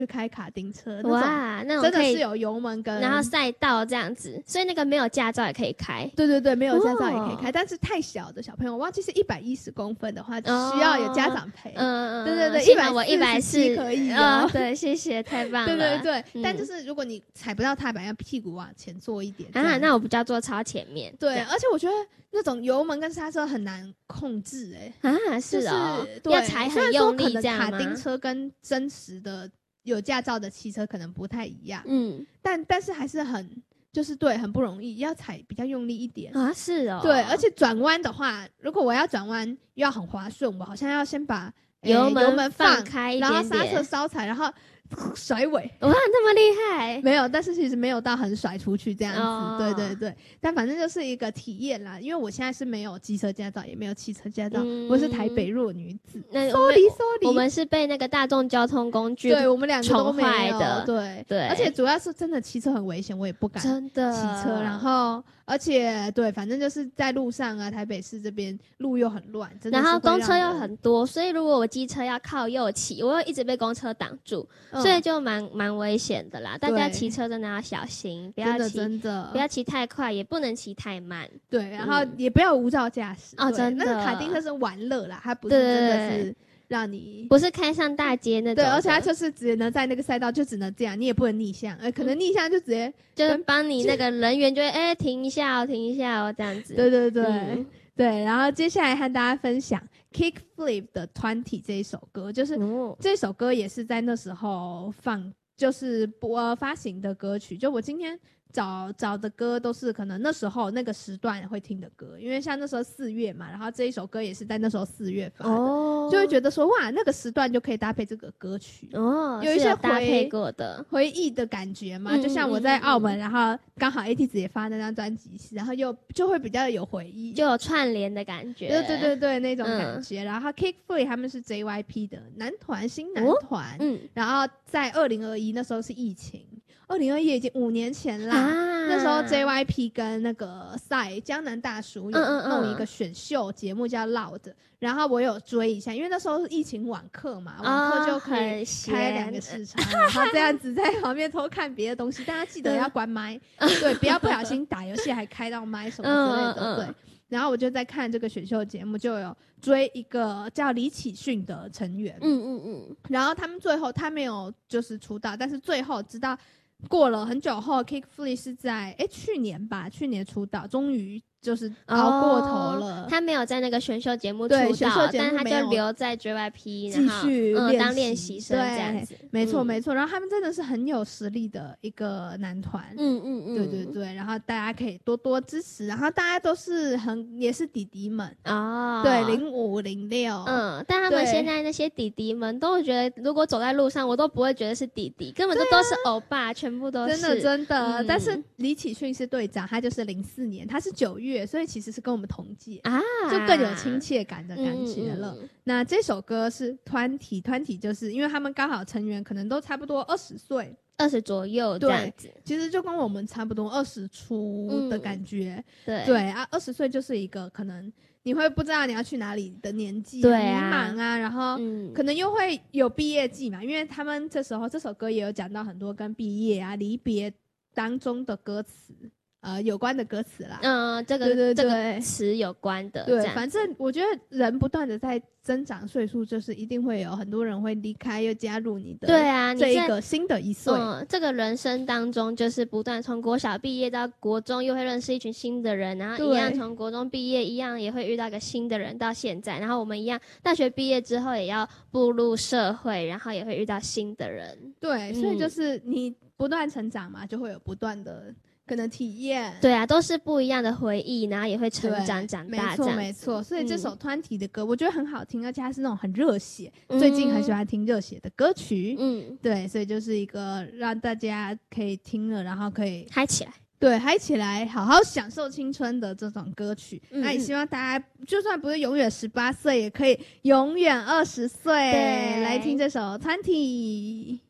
去开卡丁车， 哇，那种真的是有油门跟然后赛道这样子，所以那个没有驾照也可以开。 对对对，没有驾照也可以开，但是太小的小朋友，我忘记是110公分的话，需要有家长陪。对对对， 我140 可以对，谢谢，太棒了。 对对对，但就是如果你踩不到踏板，要屁股往前坐一点啊，那我比较坐超前面。 对，而且我觉得那种油门跟刹车很难控制是哦， 对， 要踩很用力这样吗？ 卡丁车跟真实的有驾照的汽车可能不太一样，但是还是就是对，很不容易，要踩比较用力一点啊，是哦， 对，而且转弯的话，如果我要转弯又要很滑顺，我好像要先把油门放开一点点， 然后刹车稍踩，然后甩尾。 哇，那么厉害！ 没有，但是其实没有到很甩出去这样子，对对对。但反正就是一个体验啦，因为我现在是没有机车驾照，也没有汽车驾照，我是台北弱女子。sorry， 我们是被那个大众交通工具对我们两个都没有的， 对对。 而且主要是真的骑车很危险，我也不敢真的骑车。然后而且对，反正就是在路上啊，台北市这边路又很乱，真的是。 然后公车又很多，所以如果我机车要靠右骑，我会一直被公车挡住，所以就蛮危险的啦。大家骑车真的要小心，不要骑太快，也不能骑太慢。 对，然后也不要无照驾驶。 真的。 那个卡丁车是玩乐啦，它不是真的是让你不是开上大街那种。 对，而且它就是只能在那个赛道就只能这样，你也不能逆向，可能逆向就直接就是帮你那个人员就会停一下哦，停一下哦这样子。 对对对。对，然后接下来和大家分享 Kickflip 的 20这一首歌，就是这首歌也是在那时候就是发行的歌曲。就我今天找的歌都是可能那时候那个时段会听的歌，因为像那时候4月嘛，然后这一首歌也是在那时候4月发的，就会觉得说哇，那个时段就可以搭配这个歌曲有一些搭配过的回忆的感觉嘛。就像我在澳门，然后刚好 AT 子也发那张专辑，然后就会比较有回忆， 就有串联的感觉。 对对对对，那种感觉。然后 Kickflip 他们是 JYP 的新男团，然后在2021那时候是疫情，2021已经5年前啦。那时候 JYP 跟那个江南大叔有弄一个选秀节目叫 Loud，然后我有追一下，因为那时候是疫情网课嘛，网课就可以开2个视窗，然后这样子在旁边偷看别的东西。大家记得要关麦，对，不要不小心打游戏还开到麦什么之类的，对。然后我就在看这个选秀节目，就有追一个叫李启训的成员，然后他们最后他没有就是出道，但是最后知道过了很久后 Kickflip 是在去年出道，终于就是熬过头了。 他没有在那个选秀节目出道，但他就留在 JYP 继续当练习生这样子。 没错没错。然后他们真的是很有实力的一个男团，对对对。然后大家可以多多支持，然后大家都是也是弟弟们对，05、06， 但他们现在那些弟弟们都觉得，如果走在路上，我都不会觉得是弟弟，根本都是欧巴，全部都是真的。但是李启训是队长，他就是04年，他是9月，所以其实是跟我们同届就更有亲切感的感觉了。那这首歌是20，就是因为他们刚好成员可能都差不多20岁 ，20左右这样子， 其实就跟我们差不多20出的感觉。 对啊，20岁就是一个可能你会不知道你要去哪里的年纪， 对迷茫啊，然后可能又会有毕业季嘛，因为他们这首歌也有讲到很多跟毕业啊、离别当中的歌词。有关的歌词啦， 这个词有关的， 对，反正我觉得人不断的在增长岁数，就是一定会有很多人会离开，又加入你的这一个新的一岁。 这个人生当中，就是不断从国小毕业到国中，又会认识一群新的人，然后一样从国中毕业，一样也会遇到一个新的人到现在，然后我们一样大学毕业之后也要步入社会，然后也会遇到新的人。 对，所以就是你不断成长嘛，就会有不断的可能体验。 对啊，都是不一样的回忆，然后也会成长长大。 没错没错。所以这首20的歌我觉得很好听，而且它是那种很热血，最近很喜欢听热血的歌曲。对，所以就是一个让大家可以听了然后可以嗨起来， 对，嗨起来好好享受青春的这种歌曲。那也希望大家就算不是永远18岁，也可以永远20岁来听这首20。